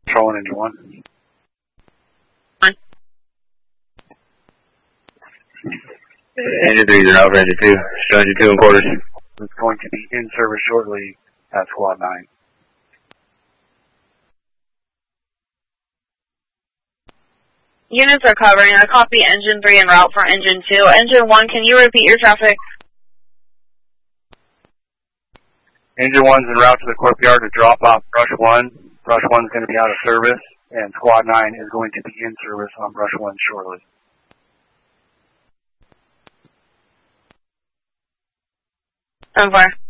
Controlling Engine 1. Engine 3 is an over Engine 2. Show Engine 2 in quarters. It's going to be in service shortly at Squad 9. Units are covering. I copy Engine 3 en route for Engine 2. Engine 1, can you repeat your traffic? Engine 1's en route to the Corp Yard to drop off Brush 1. Brush 1's going to be out of service, and Squad 9 is going to be in service on Brush 1 shortly. Over.